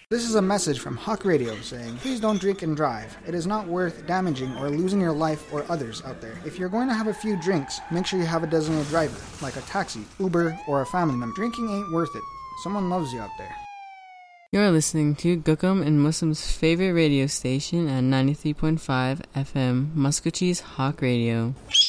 This is a message from Hawk Radio saying, please don't drink and drive. It is not worth damaging or losing your life or others out there. If you're going to have a few drinks, make sure you have a designated driver, like a taxi, Uber, or a family member. Drinking ain't worth it. Someone loves you out there. You're listening to Gukam and Muslim's favorite radio station at 93.5 FM, Muscogee's Hawk Radio.